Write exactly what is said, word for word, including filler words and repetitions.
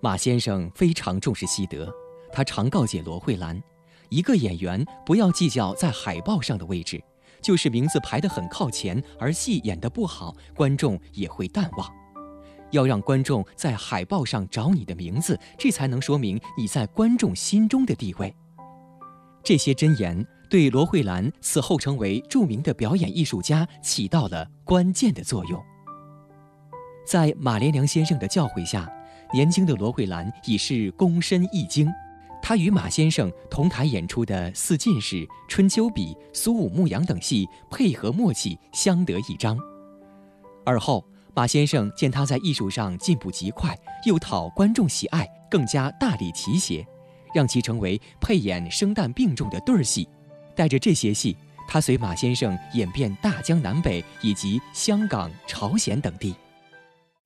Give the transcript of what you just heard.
马先生非常重视戏德，他常告诫罗慧兰，一个演员不要计较在海报上的位置，就是名字排得很靠前，而戏演得不好，观众也会淡忘。要让观众在海报上找你的名字，这才能说明你在观众心中的地位。这些箴言对罗慧兰此后成为著名的表演艺术家起到了关键的作用。在马连良先生的教诲下，年轻的罗慧兰已是躬身一经，她与马先生同台演出的《四进士》《春秋笔》《苏武牧羊》等戏配合默契，相得益彰。而后马先生见他在艺术上进步极快，又讨观众喜爱，更加大力提携，让其成为配演生旦并重的对儿戏。带着这些戏，他随马先生演遍大江南北以及香港、朝鲜等地。